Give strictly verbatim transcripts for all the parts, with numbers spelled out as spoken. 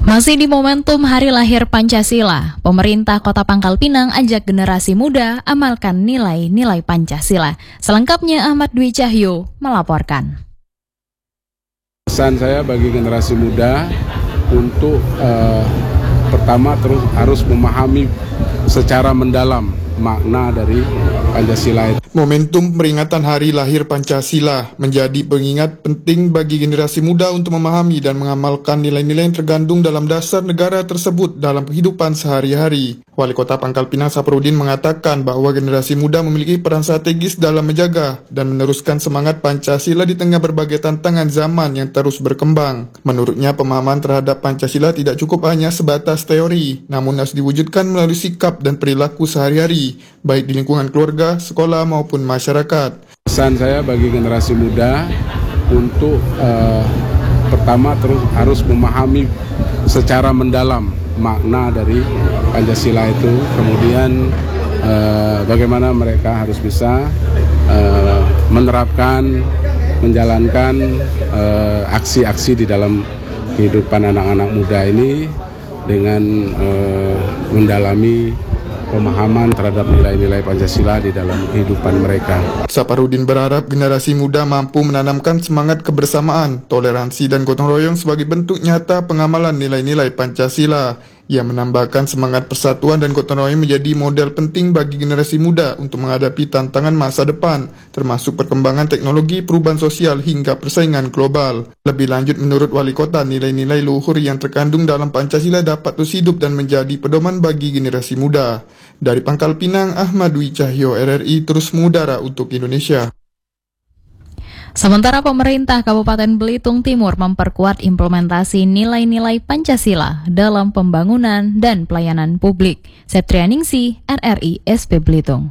Masih di momentum Hari Lahir Pancasila, pemerintah Kota Pangkal Pinang ajak generasi muda amalkan nilai-nilai Pancasila. Selengkapnya Ahmad Dwi Cahyo melaporkan. Pesan saya bagi generasi muda untuk uh, pertama terus harus memahami secara mendalam makna dari Pancasila itu. Momentum peringatan Hari Lahir Pancasila menjadi pengingat penting bagi generasi muda untuk memahami dan mengamalkan nilai-nilai yang tergandung dalam dasar negara tersebut dalam kehidupan sehari-hari. Wali Kota Pangkal Pinang Saprudin mengatakan bahwa generasi muda memiliki peran strategis dalam menjaga dan meneruskan semangat Pancasila di tengah berbagai tantangan zaman yang terus berkembang. Menurutnya, pemahaman terhadap Pancasila tidak cukup hanya sebatas teori, namun harus diwujudkan melalui sikap dan perilaku sehari-hari, baik di lingkungan keluarga, sekolah, maupun masyarakat. Pesan saya bagi generasi muda untuk uh, pertama terus harus memahami secara mendalam makna dari Pancasila itu, kemudian uh, bagaimana mereka harus bisa uh, menerapkan, menjalankan uh, aksi-aksi di dalam kehidupan anak-anak muda ini dengan uh, mendalami pemahaman terhadap nilai-nilai Pancasila di dalam kehidupan mereka. Saparudin berharap generasi muda mampu menanamkan semangat kebersamaan, toleransi, dan gotong royong sebagai bentuk nyata pengamalan nilai-nilai Pancasila. Ia menambahkan semangat persatuan dan gotong royong menjadi model penting bagi generasi muda untuk menghadapi tantangan masa depan, termasuk perkembangan teknologi, perubahan sosial, hingga persaingan global. Lebih lanjut, menurut Wali Kota, nilai-nilai luhur yang terkandung dalam Pancasila dapat terus hidup dan menjadi pedoman bagi generasi muda. Dari Pangkal Pinang, Ahmad Dwi Cahyo, R R I terus mengudara untuk Indonesia. Sementara pemerintah Kabupaten Belitung Timur memperkuat implementasi nilai-nilai Pancasila dalam pembangunan dan pelayanan publik. Septrianingsih, R R I S P Belitung.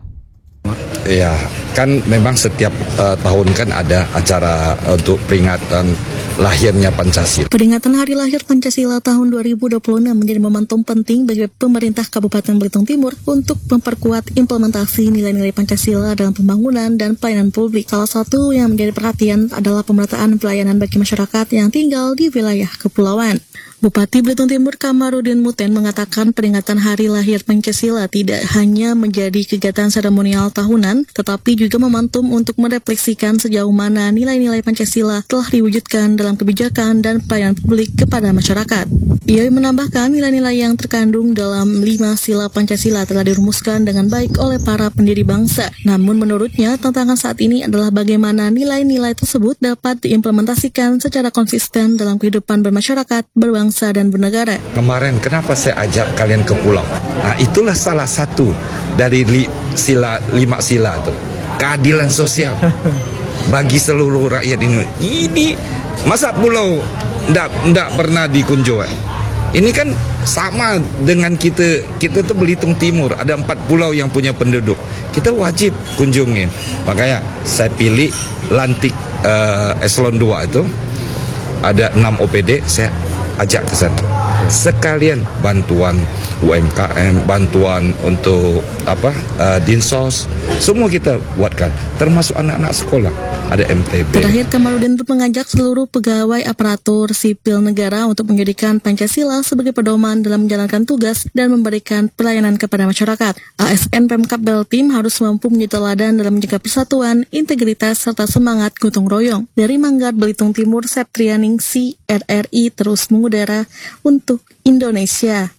Ya, kan memang setiap uh, tahun kan ada acara untuk peringatan lahirnya Pancasila. Peringatan Hari Lahir Pancasila tahun dua ribu dua puluh enam menjadi momentum penting bagi pemerintah Kabupaten Belitung Timur untuk memperkuat implementasi nilai-nilai Pancasila dalam pembangunan dan pelayanan publik. Salah satu yang menjadi perhatian adalah pemerataan pelayanan bagi masyarakat yang tinggal di wilayah kepulauan. Bupati Belitung Timur Kamarudin Muten mengatakan peringatan Hari Lahir Pancasila tidak hanya menjadi kegiatan seremonial tahunan, tetapi juga momentum untuk merefleksikan sejauh mana nilai-nilai Pancasila telah diwujudkan dalam kebijakan dan pelayanan publik kepada masyarakat. Ia menambahkan nilai-nilai yang terkandung dalam lima sila Pancasila telah dirumuskan dengan baik oleh para pendiri bangsa. Namun menurutnya tantangan saat ini adalah bagaimana nilai-nilai tersebut dapat diimplementasikan secara konsisten dalam kehidupan bermasyarakat, berbangsa, dan bernegara. Kemarin kenapa saya ajak kalian ke pulau? Nah, itulah salah satu dari li, sila lima sila itu, keadilan sosial bagi seluruh rakyat ini. Ini masa pulau ndak ndak pernah dikunjungi? Ini kan sama dengan kita, kita tuh Belitung Timur, ada empat pulau yang punya penduduk. Kita wajib kunjungin. Makanya saya pilih lantik uh, eselon dua itu, ada enam O P D, saya ajak ke sana. Sekalian bantuan U M K M, bantuan untuk apa uh, dinsos, semua kita buatkan, termasuk anak-anak sekolah, ada M T B. Terakhir, Kamarudin untuk mengajak seluruh pegawai aparatur sipil negara untuk menjadikan Pancasila sebagai pedoman dalam menjalankan tugas dan memberikan pelayanan kepada masyarakat. A S N Pemkab Beltim harus mampu menjadi teladan dalam menjaga persatuan, integritas, serta semangat gotong royong. Dari Manggar, Belitung Timur, Septrianingsih, R R I terus mengudara untuk Indonesia.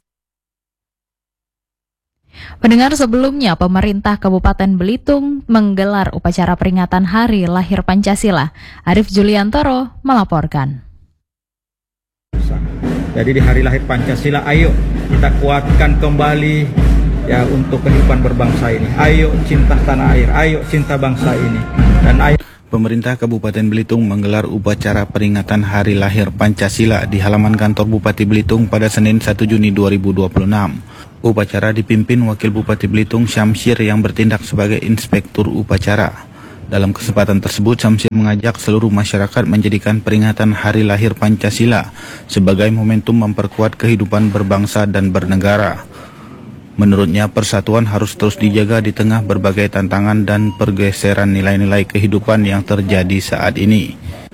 Pendengar, sebelumnya pemerintah Kabupaten Belitung menggelar upacara peringatan Hari Lahir Pancasila. Arif Juliantoro melaporkan. Jadi di Hari Lahir Pancasila, ayo kita kuatkan kembali ya untuk kehidupan berbangsa ini. Ayo cinta tanah air, ayo cinta bangsa ini, dan ayo. Pemerintah Kabupaten Belitung menggelar upacara peringatan Hari Lahir Pancasila di halaman kantor Bupati Belitung pada Senin satu Juni dua ribu dua puluh enam. Upacara dipimpin Wakil Bupati Belitung Syamsir yang bertindak sebagai inspektur upacara. Dalam kesempatan tersebut, Syamsir mengajak seluruh masyarakat menjadikan peringatan Hari Lahir Pancasila sebagai momentum memperkuat kehidupan berbangsa dan bernegara. Menurutnya, persatuan harus terus dijaga di tengah berbagai tantangan dan pergeseran nilai-nilai kehidupan yang terjadi saat ini.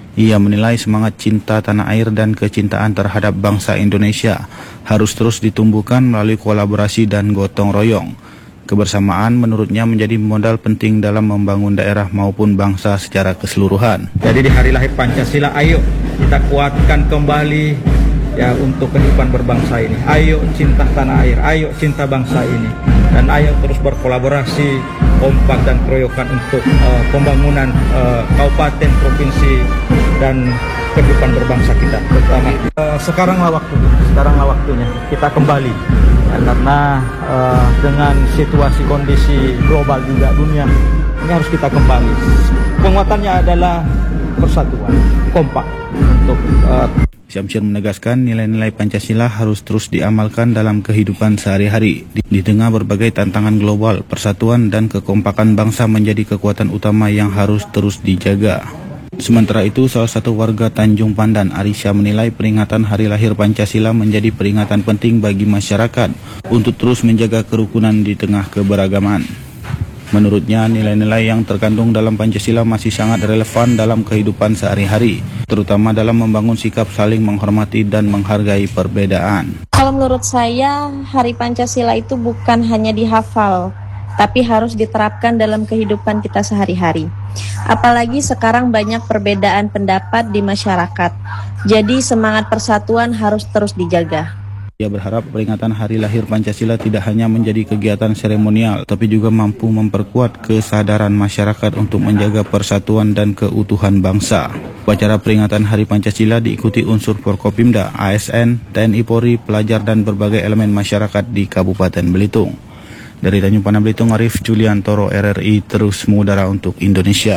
Ia menilai semangat cinta tanah air dan kecintaan terhadap bangsa Indonesia harus terus ditumbuhkan melalui kolaborasi dan gotong royong. Kebersamaan menurutnya menjadi modal penting dalam membangun daerah maupun bangsa secara keseluruhan. Jadi di hari lahir Pancasila, ayo kita kuatkan kembali ya untuk kehidupan berbangsa ini. Ayo cinta tanah air, ayo cinta bangsa ini, dan ayo terus berkolaborasi kompak dan keroyokan untuk uh, pembangunan uh, kabupaten, provinsi, dan kehidupan berbangsa kita terutama. Uh, sekaranglah waktunya, sekaranglah waktunya kita kembali. Ya, karena uh, dengan situasi kondisi global juga dunia ini harus kita kembali. Penguatannya adalah persatuan, kompak untuk uh, Syamsir menegaskan nilai-nilai Pancasila harus terus diamalkan dalam kehidupan sehari-hari. Di, di tengah berbagai tantangan global, persatuan dan kekompakan bangsa menjadi kekuatan utama yang harus terus dijaga. Sementara itu, salah satu warga Tanjung Pandan, Arisha, menilai peringatan Hari Lahir Pancasila menjadi peringatan penting bagi masyarakat untuk terus menjaga kerukunan di tengah keberagaman. Menurutnya, nilai-nilai yang terkandung dalam Pancasila masih sangat relevan dalam kehidupan sehari-hari, terutama dalam membangun sikap saling menghormati dan menghargai perbedaan. Kalau menurut saya, Hari Pancasila itu bukan hanya dihafal, tapi harus diterapkan dalam kehidupan kita sehari-hari. Apalagi sekarang banyak perbedaan pendapat di masyarakat, jadi semangat persatuan harus terus dijaga. Ia berharap peringatan Hari Lahir Pancasila tidak hanya menjadi kegiatan seremonial, tapi juga mampu memperkuat kesadaran masyarakat untuk menjaga persatuan dan keutuhan bangsa. Upacara peringatan Hari Pancasila diikuti unsur Forkopimda, A S N, T N I Polri, pelajar dan berbagai elemen masyarakat di Kabupaten Belitung. Dari Tanjung Pandan Belitung, Arif Juliantoro, R R I, terus mengudara untuk Indonesia.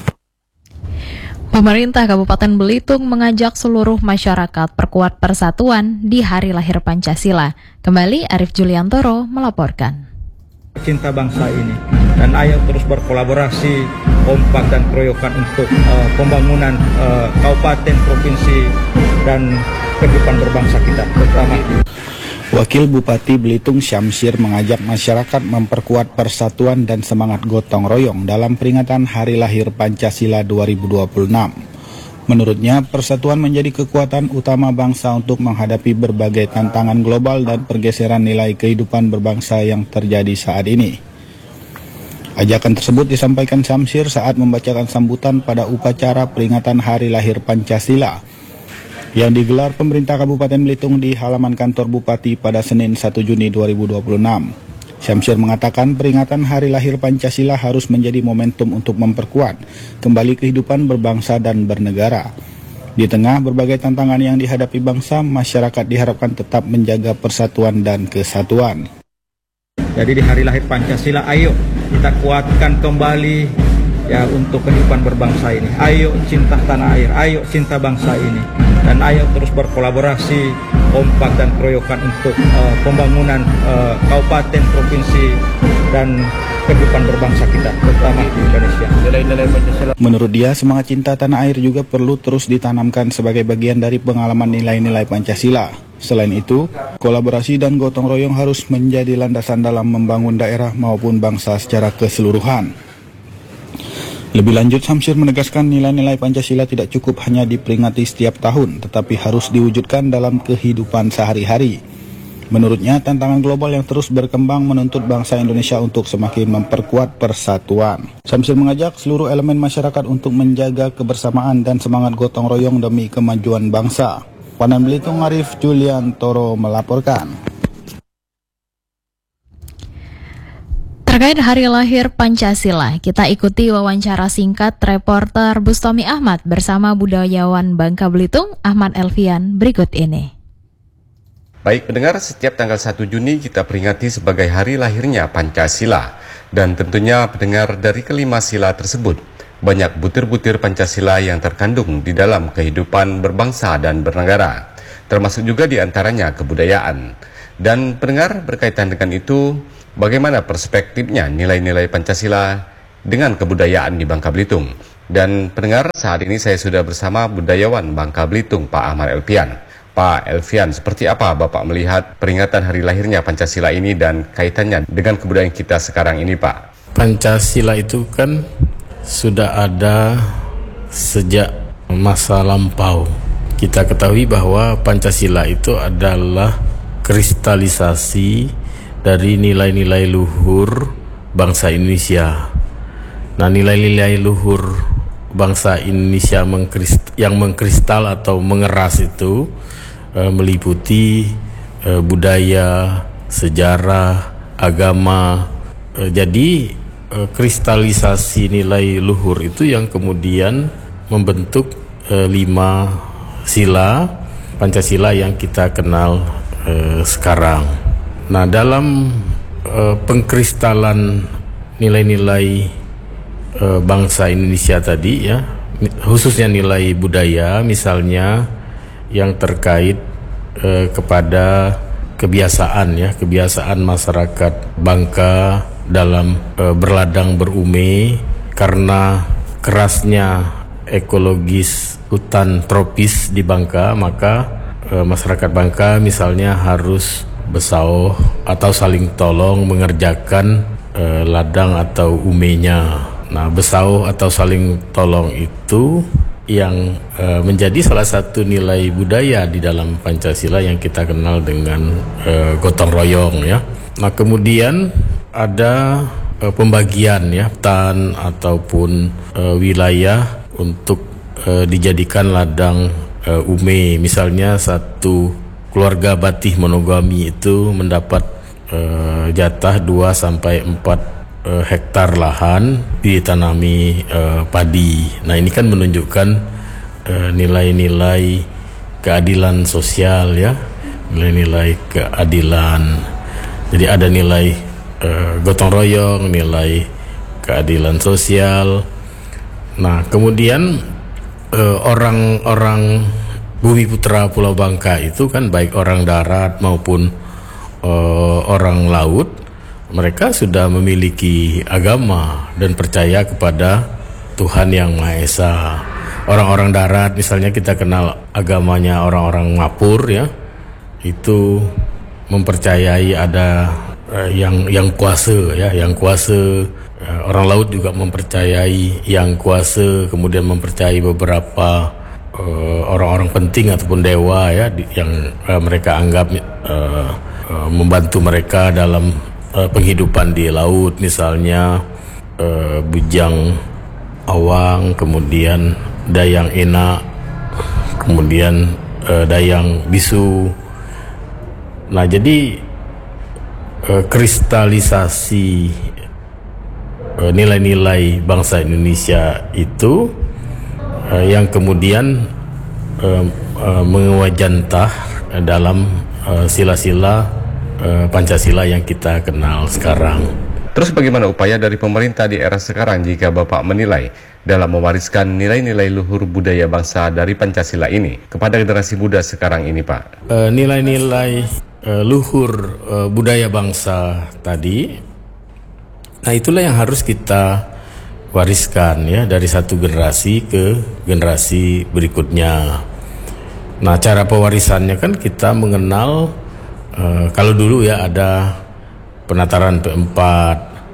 Pemerintah Kabupaten Belitung mengajak seluruh masyarakat perkuat persatuan di Hari Lahir Pancasila. Kembali Arif Juliantoro melaporkan. Cinta bangsa ini, dan ayo terus berkolaborasi kompak dan keroyokan untuk uh, pembangunan uh, kabupaten, provinsi, dan kehidupan berbangsa kita terutama. Wakil Bupati Belitung Syamsir mengajak masyarakat memperkuat persatuan dan semangat gotong royong dalam peringatan Hari Lahir Pancasila dua ribu dua puluh enam. Menurutnya, persatuan menjadi kekuatan utama bangsa untuk menghadapi berbagai tantangan global dan pergeseran nilai kehidupan berbangsa yang terjadi saat ini. Ajakan tersebut disampaikan Syamsir saat membacakan sambutan pada upacara peringatan Hari Lahir Pancasila yang digelar pemerintah Kabupaten Belitung di halaman kantor Bupati pada Senin satu Juni dua ribu dua puluh enam. Syamsir mengatakan peringatan Hari Lahir Pancasila harus menjadi momentum untuk memperkuat kembali kehidupan berbangsa dan bernegara. Di tengah berbagai tantangan yang dihadapi bangsa, masyarakat diharapkan tetap menjaga persatuan dan kesatuan. Jadi di Hari Lahir Pancasila, ayo kita kuatkan kembali ya untuk kehidupan berbangsa ini. Ayo cinta tanah air, ayo cinta bangsa ini, dan ayo terus berkolaborasi kompak dan keroyokan untuk uh, pembangunan uh, kabupaten, provinsi, dan kehidupan berbangsa kita terutama di Indonesia. Nilai-nilai Pancasila. Menurut dia, semangat cinta tanah air juga perlu terus ditanamkan sebagai bagian dari pengalaman nilai-nilai Pancasila. Selain itu, kolaborasi dan gotong royong harus menjadi landasan dalam membangun daerah maupun bangsa secara keseluruhan. Lebih lanjut, Syamsir menegaskan nilai-nilai Pancasila tidak cukup hanya diperingati setiap tahun, tetapi harus diwujudkan dalam kehidupan sehari-hari. Menurutnya, tantangan global yang terus berkembang menuntut bangsa Indonesia untuk semakin memperkuat persatuan. Syamsir mengajak seluruh elemen masyarakat untuk menjaga kebersamaan dan semangat gotong royong demi kemajuan bangsa. Pandan Belitung, Arif Juliantoro melaporkan. Terkait Hari Lahir Pancasila, kita ikuti wawancara singkat reporter Bustomi Ahmad bersama budayawan Bangka Belitung, Ahmad Elvian, berikut ini. Baik pendengar, setiap tanggal satu Juni kita peringati sebagai hari lahirnya Pancasila. Dan tentunya pendengar, dari kelima sila tersebut, banyak butir-butir Pancasila yang terkandung di dalam kehidupan berbangsa dan bernegara, termasuk juga diantaranya kebudayaan. Dan pendengar, berkaitan dengan itu, bagaimana perspektifnya nilai-nilai Pancasila dengan kebudayaan di Bangka Belitung? Dan pendengar, saat ini saya sudah bersama budayawan Bangka Belitung, Pak Ahmad Elvian. Pak Elvian, seperti apa Bapak melihat peringatan hari lahirnya Pancasila ini dan kaitannya dengan kebudayaan kita sekarang ini, Pak? Pancasila itu kan sudah ada sejak masa lampau. Kita ketahui bahwa Pancasila itu adalah kristalisasi dari nilai-nilai luhur bangsa Indonesia. Nah, nilai-nilai luhur bangsa Indonesia mengkrist- yang mengkristal atau mengeras itu eh, meliputi eh, budaya, sejarah, agama. Eh, jadi eh, kristalisasi nilai luhur itu yang kemudian membentuk eh, lima sila Pancasila yang kita kenal eh, sekarang. Nah, dalam eh, pengkristalan nilai-nilai eh, bangsa Indonesia tadi ya, khususnya nilai budaya misalnya yang terkait eh, kepada kebiasaan ya, kebiasaan masyarakat Bangka dalam eh, berladang berume karena kerasnya ekologis hutan tropis di Bangka, maka e, masyarakat Bangka misalnya harus bersauh atau saling tolong mengerjakan e, ladang atau umenya. Nah, bersauh atau saling tolong itu yang e, menjadi salah satu nilai budaya di dalam Pancasila yang kita kenal dengan e, gotong royong ya. Nah, kemudian ada e, pembagian ya hutan ataupun e, wilayah untuk e, dijadikan ladang e, ume. Misalnya satu keluarga Batih monogami itu mendapat e, jatah dua sampai empat e, hektar lahan ditanami e, padi. Nah, ini kan menunjukkan e, nilai-nilai keadilan sosial ya, nilai-nilai keadilan. Jadi ada nilai e, gotong royong, nilai keadilan sosial. Nah, kemudian eh, orang-orang Bumi Putra Pulau Bangka itu kan baik orang darat maupun eh, orang laut, mereka sudah memiliki agama dan percaya kepada Tuhan Yang Maha Esa. Orang-orang darat misalnya kita kenal agamanya orang-orang Mapur ya, itu mempercayai ada eh, yang yang kuasa ya, yang kuasa. Orang laut juga mempercayai yang kuasa, kemudian mempercayai beberapa uh, orang-orang penting ataupun dewa ya di, yang uh, mereka anggap uh, uh, membantu mereka dalam uh, penghidupan di laut, misalnya uh, Bujang Awang, kemudian Dayang Enak, kemudian uh, Dayang Bisu. Nah, jadi uh, kristalisasi nilai-nilai bangsa Indonesia itu uh, yang kemudian uh, uh, mewajantah dalam uh, sila-sila uh, Pancasila yang kita kenal sekarang. Terus bagaimana upaya dari pemerintah di era sekarang jika Bapak menilai dalam mewariskan nilai-nilai luhur budaya bangsa dari Pancasila ini kepada generasi muda sekarang ini, Pak? Uh, nilai-nilai uh, luhur uh, budaya bangsa tadi, nah itulah yang harus kita wariskan ya dari satu generasi ke generasi berikutnya. Nah, cara pewarisannya kan kita mengenal uh, kalau dulu ya ada penataran P empat,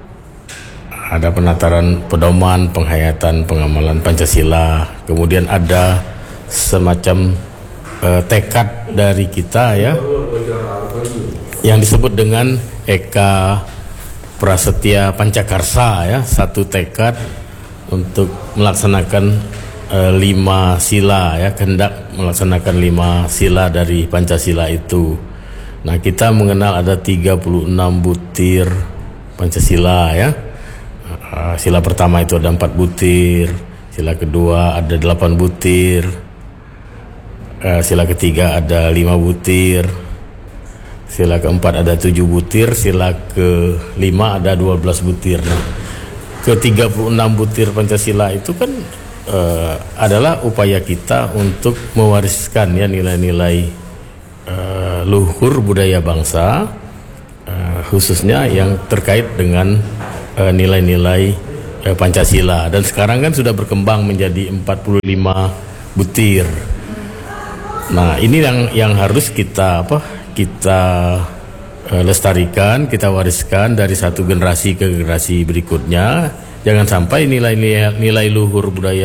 ada penataran pedoman penghayatan pengamalan Pancasila, kemudian ada semacam uh, tekad dari kita ya yang disebut dengan Eka Prasetya Pancakarsa ya, satu tekad untuk melaksanakan e, lima sila ya, kehendak melaksanakan lima sila dari Pancasila itu. Nah, kita mengenal ada tiga puluh enam butir Pancasila ya. E, sila pertama itu ada empat butir, sila kedua ada delapan butir, e, sila ketiga ada lima butir, sila keempat ada tujuh butir, sila kelima ada dua belas butir. Nah, ke tiga puluh enam butir Pancasila itu kan uh, adalah upaya kita untuk mewariskan ya nilai-nilai uh, luhur budaya bangsa, uh, khususnya yang terkait dengan uh, nilai-nilai uh, Pancasila. Dan sekarang kan sudah berkembang menjadi empat puluh lima butir. Nah, ini yang yang harus kita apa? kita uh, lestarikan, kita wariskan dari satu generasi ke generasi berikutnya. Jangan sampai nilai-nilai nilai luhur budaya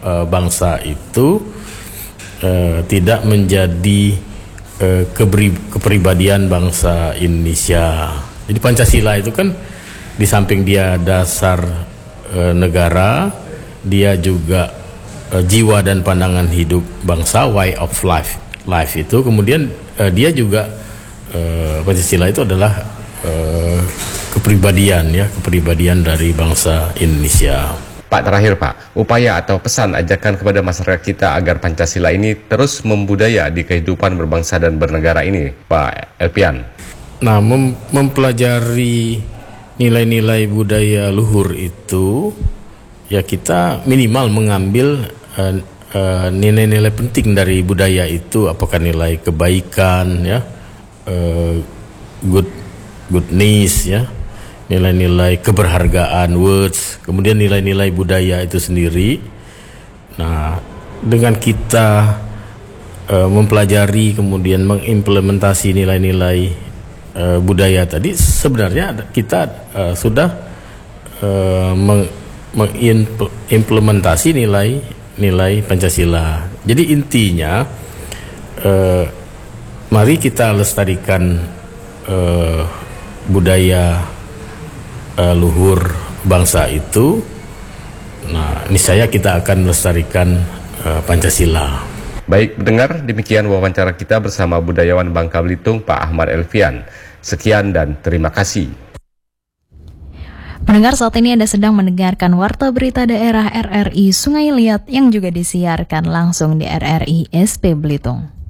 uh, bangsa itu uh, tidak menjadi uh, keberi, kepribadian bangsa Indonesia. Jadi Pancasila itu kan di samping dia dasar uh, negara, dia juga uh, jiwa dan pandangan hidup bangsa, way of life. Life itu kemudian uh, dia juga uh, Pancasila itu adalah uh, kepribadian ya, kepribadian dari bangsa Indonesia. Pak, terakhir Pak, upaya atau pesan ajakan kepada masyarakat kita agar Pancasila ini terus membudaya di kehidupan berbangsa dan bernegara ini, Pak Elpian. Nah, mem mempelajari nilai-nilai budaya luhur itu, ya kita minimal mengambil nilai-nilai uh, uh, penting dari budaya itu, apakah nilai kebaikan, ya, uh, good goodness, ya, nilai-nilai keberhargaan, words, kemudian nilai-nilai budaya itu sendiri. Nah, dengan kita uh, mempelajari kemudian mengimplementasi nilai-nilai uh, budaya tadi, sebenarnya kita uh, sudah uh, mengimplementasi nilai-nilai Pancasila. Jadi intinya, uh, mari kita lestarikan uh, budaya uh, luhur bangsa itu. Nah, niscaya kita akan melestarikan uh, Pancasila. Baik, pendengar, demikian wawancara kita bersama budayawan Bangka Belitung Pak Ahmad Elfian. Sekian dan terima kasih. Pendengar, saat ini Anda sedang mendengarkan Warta Berita Daerah R R I Sungai Liat yang juga disiarkan langsung di R R I S P Belitung.